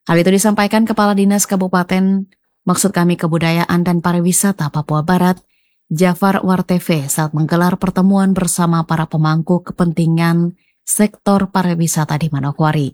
Hal itu disampaikan Kepala Dinas Kabupaten, maksud kami Kebudayaan dan Pariwisata Papua Barat, Jafar Warteve saat menggelar pertemuan bersama para pemangku kepentingan sektor pariwisata di Manokwari.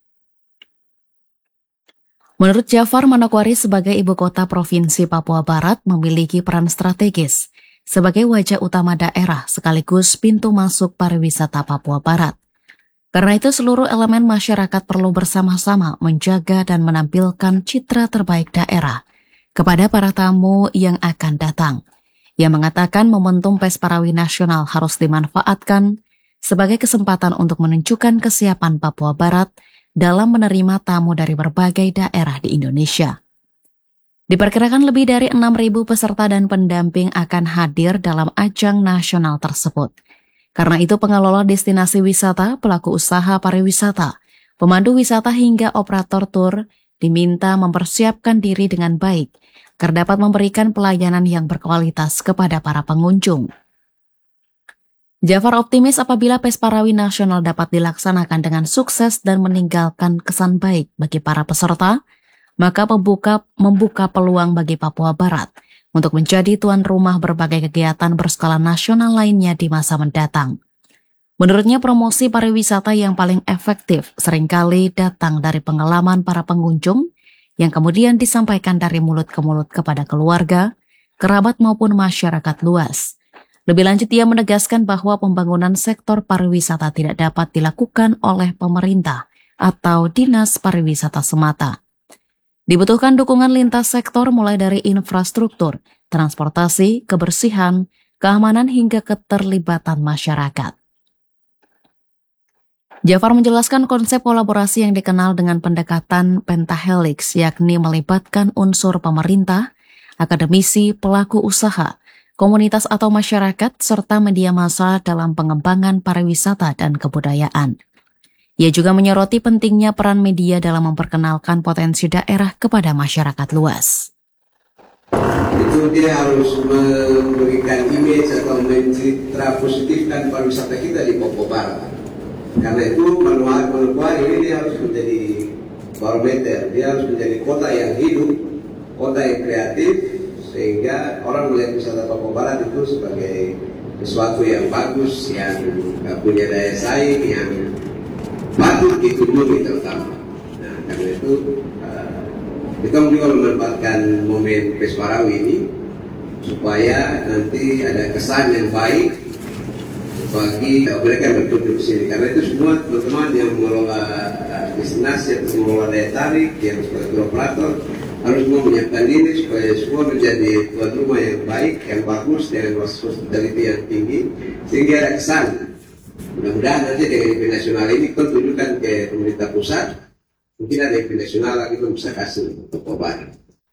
Menurut Jafar, Manokwari sebagai ibu kota Provinsi Papua Barat memiliki peran strategis sebagai wajah utama daerah sekaligus pintu masuk pariwisata Papua Barat. Karena itu seluruh elemen masyarakat perlu bersama-sama menjaga dan menampilkan citra terbaik daerah kepada para tamu yang akan datang. Ia mengatakan momentum Pesparawi Nasional harus dimanfaatkan sebagai kesempatan untuk menunjukkan kesiapan Papua Barat dalam menerima tamu dari berbagai daerah di Indonesia. Diperkirakan lebih dari 6.000 peserta dan pendamping akan hadir dalam ajang nasional tersebut. Karena itu pengelola destinasi wisata, pelaku usaha pariwisata, pemandu wisata hingga operator tur diminta mempersiapkan diri dengan baik agar dapat memberikan pelayanan yang berkualitas kepada para pengunjung. Jafar optimis apabila Pesparawi Nasional dapat dilaksanakan dengan sukses dan meninggalkan kesan baik bagi para peserta, maka membuka peluang bagi Papua Barat untuk menjadi tuan rumah berbagai kegiatan berskala nasional lainnya di masa mendatang. Menurutnya promosi pariwisata yang paling efektif seringkali datang dari pengalaman para pengunjung yang kemudian disampaikan dari mulut ke mulut kepada keluarga, kerabat maupun masyarakat luas. Lebih lanjut, ia menegaskan bahwa pembangunan sektor pariwisata tidak dapat dilakukan oleh pemerintah atau dinas pariwisata semata. Dibutuhkan dukungan lintas sektor mulai dari infrastruktur, transportasi, kebersihan, keamanan hingga keterlibatan masyarakat. Jafar menjelaskan konsep kolaborasi yang dikenal dengan pendekatan pentahelix, yakni melibatkan unsur pemerintah, akademisi, pelaku usaha, komunitas atau masyarakat, serta media massa dalam pengembangan pariwisata dan kebudayaan. Ia juga menyoroti pentingnya peran media dalam memperkenalkan potensi daerah kepada masyarakat luas. Itu dia harus memberikan image atau mencitra positifkan pariwisata kita di Papua Barat. Karena itu Manokwari ini dia harus menjadi barometer, dia harus menjadi kota yang hidup, kota yang kreatif, sehingga orang melihat wisata Papua Barat itu sebagai sesuatu yang bagus, yang punya daya saing, yang patut dikunjungi terutama. Nah, karena itu kita juga memanfaatkan momen Pesparawi ini supaya nanti ada kesan yang baik bagi mereka yang berkunjung di sini. Karena itu semua teman-teman yang mengelola destinasi, yang mengelola daya tarik, yang sebagai tour operator harus semua menyiapkan diri supaya semua menjadi tuan rumah yang baik, yang bagus, dengan hospitality yang tinggi, sehingga ada kesan. Mudah-mudahan nanti dengan event nasional ini kita tunjukkan ke pemerintah pusat, mungkin ada event nasional lagi yang bisa kasih untuk Papua Barat.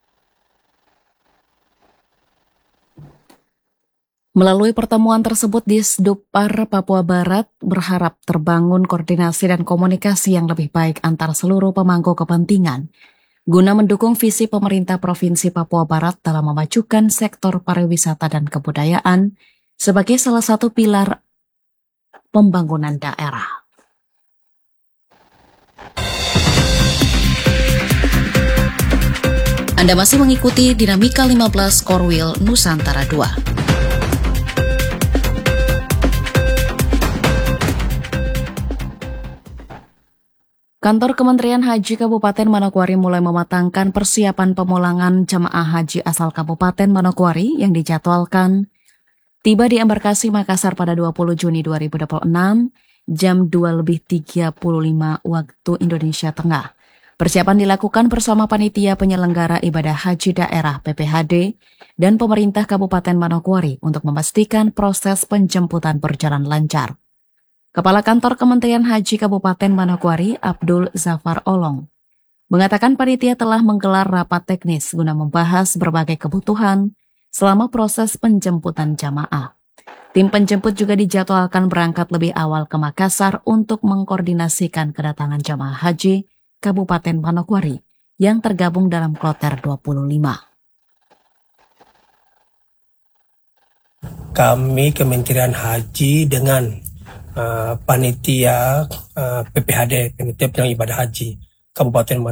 Melalui pertemuan tersebut, Disdupar Papua Barat berharap terbangun koordinasi dan komunikasi yang lebih baik antar seluruh pemangku kepentingan guna mendukung visi pemerintah Provinsi Papua Barat dalam memajukan sektor pariwisata dan kebudayaan sebagai salah satu pilar pembangunan daerah. Anda masih mengikuti Dinamika 15 Korwil Nusantara 2. Kantor Kementerian Haji Kabupaten Manokwari mulai mematangkan persiapan pemulangan jemaah haji asal Kabupaten Manokwari yang dijadwalkan tiba di embarkasi Makassar pada 20 Juni 2026 jam 2:35 waktu Indonesia Tengah. Persiapan dilakukan bersama panitia penyelenggara ibadah haji daerah PPHD dan pemerintah Kabupaten Manokwari untuk memastikan proses penjemputan berjalan lancar. Kepala Kantor Kementerian Haji Kabupaten Manokwari, Abdul Zafar Olong, mengatakan panitia telah menggelar rapat teknis guna membahas berbagai kebutuhan selama proses penjemputan jamaah. Tim penjemput juga dijadwalkan berangkat lebih awal ke Makassar untuk mengkoordinasikan kedatangan jamaah haji Kabupaten Manokwari yang tergabung dalam kloter 25. Kami Kementerian Haji dengan panitia PPHD, Panitia Penyelenggara Ibadah Haji Kabupaten